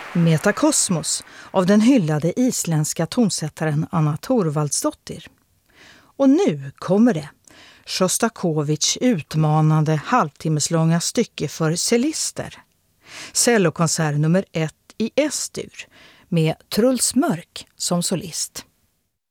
Metakosmos av den hyllade isländska tonsättaren Anna Thorvaldsdottir. Och nu kommer det. Sjostakovitj utmanande halvtimmeslånga stycke för cellister. Cellokonsert nummer 1 i S-dur med Truls Mörk som solist.